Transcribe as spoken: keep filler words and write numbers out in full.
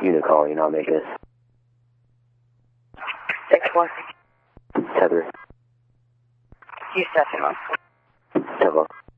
Unit calling, I'll make it. six one. Tether. Use seven one. Tether.